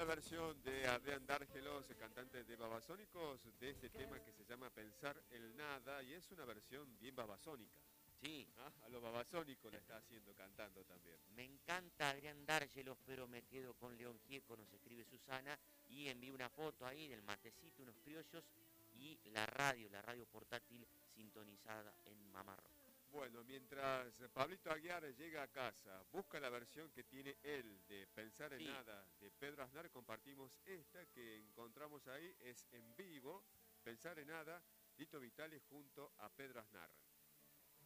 la versión de Adrián Dárgelos, cantante de Babasónicos, de este tema que se llama Pensar el Nada, y es una versión bien babasónica. Sí. ¿Ah? A lo babasónico la está haciendo, cantando también. Me encanta Adrián Dárgelos, pero me quedo con León Gieco, nos escribe Susana, y envío una foto ahí del matecito, unos criollos, y la radio portátil sintonizada en Mamá Rock. Bueno, mientras Pablito Aguiar llega a casa, busca la versión que tiene él de Pensar en Sí. Nada de Pedro Aznar, compartimos esta que encontramos ahí, es en vivo, Pensar en Nada, Lito Vitale junto a Pedro Aznar.